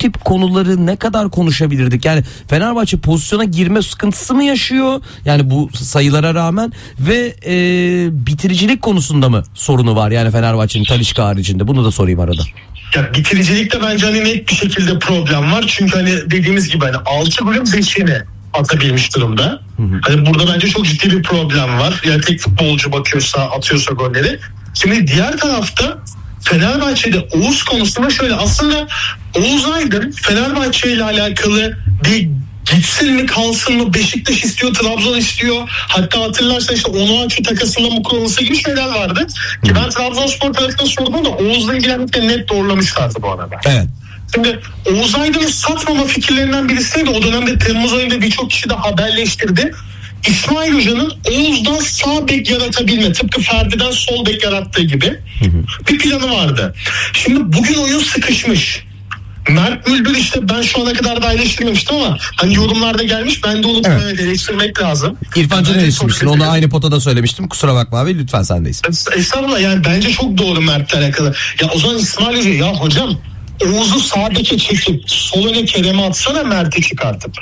tip konuları ne kadar konuşabilirdik? Yani Fenerbahçe pozisyona girme sıkıntısı mı yaşıyor? Yani bu sayılara rağmen ve bitiricilik konusunda mı sorunu var? Yani Fenerbahçe'nin Talisca haricinde. Bunu da sorayım arada. Ya bitiricilikte bence hani net bir şekilde problem var. Çünkü hani dediğimiz gibi hani 6 golün 5'ini atabilmiş durumda. Hani burada bence çok ciddi bir problem var. Yani tek futbolcu atıyorsa golleri. Şimdi diğer tarafta Fenerbahçe'de Oğuz konusunda şöyle, aslında Oğuz Aydın Fenerbahçe ile alakalı bir gitsin mi kalsın mı, Beşiktaş istiyor, Trabzon istiyor. Hatta hatırlarsan işte Onuachu takasında mı kurulması gibi şeyler vardı. Ki ben Trabzonspor tarafından sordum da Oğuz'la ilgilenmekle net doğrulamışlardı bu arada. Evet. Şimdi Oğuz Aydın'ın satmama fikirlerinden birisiydi. O dönemde Temmuz ayında birçok kişi de haberleştirdi. İsmail Hoca'nın Oğuz'dan sağ bek yaratabilme, tıpkı Ferdi'den sol bek yarattığı gibi bir planı vardı. Şimdi bugün oyun sıkışmış. Mert Müldür işte ben şu ana kadar da eleştirmemiştim ama hani yorumlarda gelmiş, ben de onu eleştirmek lazım. İrfan Can'ı eleştirmiştin, onu aynı potada söylemiştim, kusura bakma abi, lütfen sendeyiz. Estağfurullah, yani bence çok doğru Mert'le alakalı. Ya o zaman İsmail Hoca, ya hocam Oğuz'u sağ beke çekip sol öne Kerem'e atsana, Mert'i çıkartıp.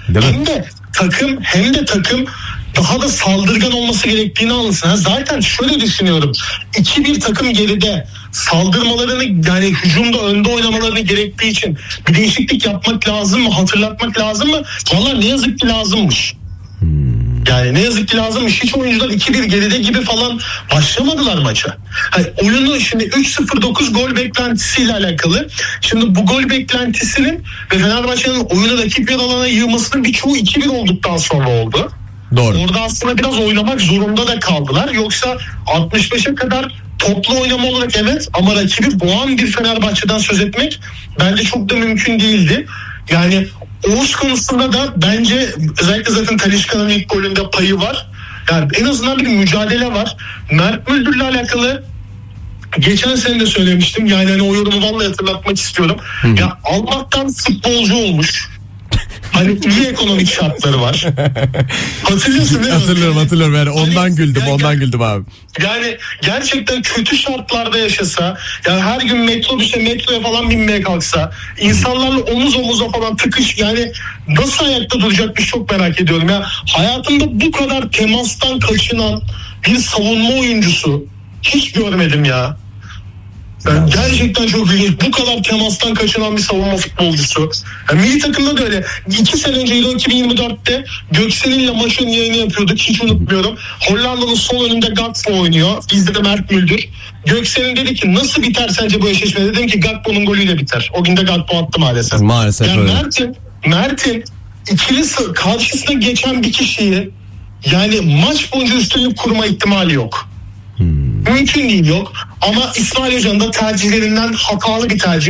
Hem de takım daha da saldırgan olması gerektiğini anlasın. Zaten şöyle düşünüyorum. 2-1 takım geride, saldırmalarını, yani hücumda önde oynamalarını gerektiği için bir değişiklik yapmak lazım mı? Hatırlatmak lazım mı? Vallahi ne yazık ki lazımmış. Yani ne yazık ki lazımmış. Hiç oyuncular 2-1 geride gibi falan başlamadılar maça. Hani oyunu şimdi 3-0-9 gol beklentisiyle alakalı. Şimdi bu gol beklentisinin ve Fenerbahçe'nin oyunu rakip yer alana yığmasının birçoğu 2-1 olduktan sonra oldu. Doğru. Orada aslında biraz oynamak zorunda da kaldılar. Yoksa 65'e kadar toplu oynama olarak evet, ama rakibi boğan bir Fenerbahçe'den söz etmek bence çok da mümkün değildi. Yani Oğuz konusunda da bence özellikle zaten Talisca'nın ilk golünde payı var. Yani en azından bir mücadele var. Mert Müldür'le alakalı geçen sene de söylemiştim. Yani hani o yorumu vallahi hatırlatmak istiyorum. Ya Allah'tan futbolcu olmuş. Hani iyi ekonomik şartları var. Hatırlıyorsun değil mi? Hatırlıyorum yani ondan güldüm abi. Yani gerçekten kötü şartlarda yaşasa, yani her gün metroya falan binmeye kalksa, insanlarla omuz omuza falan tıkış, yani nasıl ayakta duracakmış çok merak ediyorum. Ya hayatımda bu kadar temastan kaçınan bir savunma oyuncusu hiç görmedim ya. Yani gerçekten çok ilginç. Bu kadar temastan kaçınan bir savunma futbolcusu. Yani milli takımda da öyle. 2 sene önce Euro 2024'te Göksel'inle maçın yayını yapıyorduk. Hiç unutmuyorum. Hollanda'nın sol önünde Gakpo oynuyor. Bizde de Mert Müldür. Göksel'in dedi ki nasıl biter sence bu eşleşme? Dedim ki Gakpo'nun golüyle biter. O gün de Gakpo attı maalesef. Maalesef yani öyle. Mert'in ikili karşısına geçen bir kişiyi yani maç boyunca üstünlük kurma ihtimali yok. Mümkün değil, yok. Ama İsmail Hoca'nın da tercihlerinden hatalı bir tercih.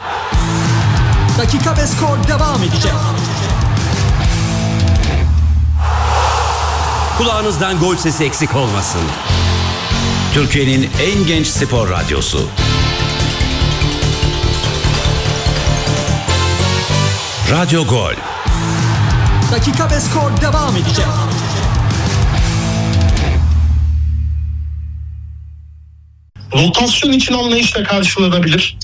Dakika ve skor devam edecek. Kulağınızdan gol sesi eksik olmasın. Türkiye'nin en genç spor radyosu. Radyo Gol. Dakika ve skor devam edecek. Rotasyon için anlayışla karşılanabilir.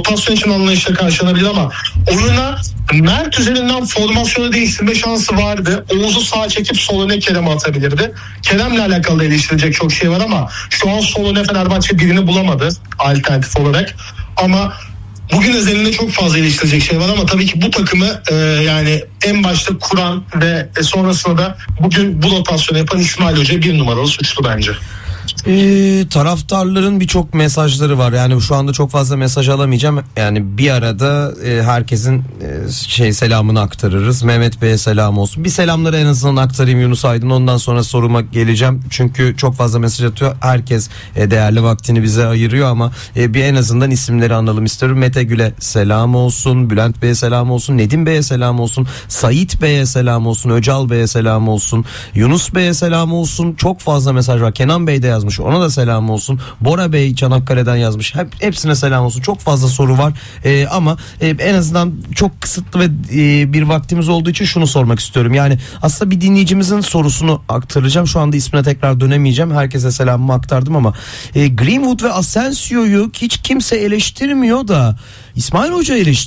Ama oyuna Mert üzerinden formasyonu değiştirme şansı vardı. Oğuz'u sağa çekip sol öne Kerem'e atabilirdi. Kerem'le alakalı eleştirilecek çok şey var ama şu an sol öne Fenerbahçe birini bulamadı alternatif olarak. Ama bugün özelinde çok fazla eleştirecek şey var ama tabii ki bu takımı yani en başta kuran ve sonrasında da bugün bu rotasyonu yapan İsmail Hoca bir numaralı suçlu bence. Taraftarların birçok mesajları var. Yani şu anda çok fazla mesaj alamayacağım. Yani bir arada herkesin selamını aktarırız. Mehmet Bey'e selam olsun. Bir selamları en azından aktarayım Yunus Aydın. Ondan sonra soruma geleceğim. Çünkü çok fazla mesaj atıyor. Herkes değerli vaktini bize ayırıyor ama bir en azından isimleri analım istiyorum. Mete Gül'e selam olsun. Bülent Bey'e selam olsun. Nedim Bey'e selam olsun. Sait Bey'e selam olsun. Öcal Bey'e selam olsun. Yunus Bey'e selam olsun. Çok fazla mesaj var. Kenan Bey de yazmış. Ona da selam olsun. Bora Bey Çanakkale'den yazmış. Hepsine selam olsun. Çok fazla soru var. Ama en azından çok kısıtlı ve bir vaktimiz olduğu için şunu sormak istiyorum. Yani aslında bir dinleyicimizin sorusunu aktaracağım. Şu anda ismine tekrar dönemeyeceğim. Herkese selamımı aktardım ama Greenwood ve Asensio'yu hiç kimse eleştirmiyor da İsmail Hoca eleştiriyor.